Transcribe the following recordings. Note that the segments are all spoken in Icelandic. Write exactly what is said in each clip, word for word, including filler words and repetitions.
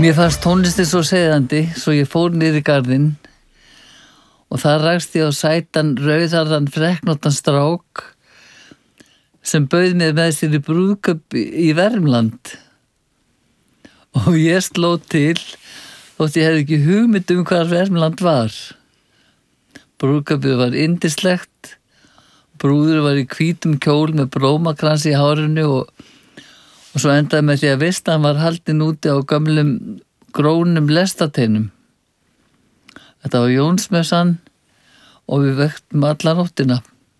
Mér fannst tónlistin svo segðandi, svo ég fór niður í garðinn og þar rakst ég á sætan, rauðarðan, freknóttan strák sem bauð mér með sér í brúðkaup í Värmland. Og ég sló til, þótt ég hefði ekki hugmynd um hvað Värmland var. Brúðkaupið var yndislegt, brúður var í hvítum kjól með blómakrans í hárinu og Og svo endaði með því að vistan var haldin úti á gömlum grónum lestateinum. Þetta var Jónsmessan og við vöktum alla nóttina.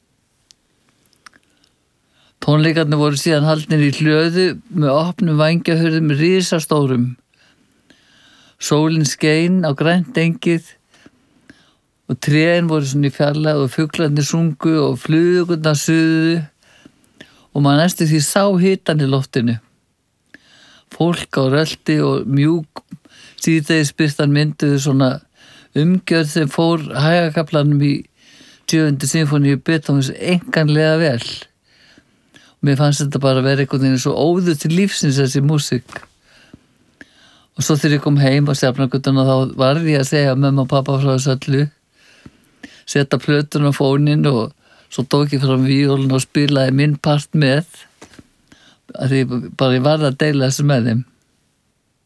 Tónleikarnir voru síðan haldnir í hlöðu með opnum vængahurðum risastórum. Sólin skein á grænt engið og trén voru svona í fjarlægð og fuglarnir sungu og flugurnar suðu. Og maður næstu því sá hitan í loftinu. Fólk á rölti og mjúk síðdegisbirtan mynduðu svona umgjörð sem fór hægakaflanum í sjöundu sinfóníu Beethovens einkanlega vel. Og mér fannst þetta bara vera einhvern veginn svo óður til lífsins þessi músík. Og svo þegar ég kom heim á Sjafnargötuna þá varði ég að segja mömmu og pappa frá þessu öllu. Setta plötun á fóninn og svo tók ég fram víólin og spilaði minn part með. Því bara ég var að deila þessu með þeim.